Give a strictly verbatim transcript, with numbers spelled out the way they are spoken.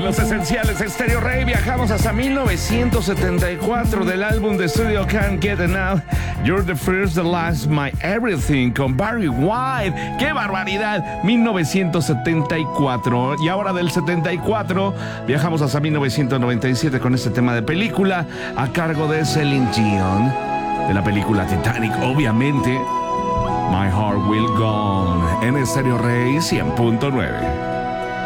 Los esenciales Stereo Rey, viajamos hasta mil novecientos setenta y cuatro del álbum de estudio Can't Get Enough, You're the First, the Last, My Everything, con Barry White. ¡Qué barbaridad! mil novecientos setenta y cuatro. Y ahora del setenta y cuatro viajamos hasta mil novecientos noventa y siete con este tema de película a cargo de Celine Dion, de la película Titanic, obviamente. My Heart Will Go On, en Stereo Rey cien punto nueve.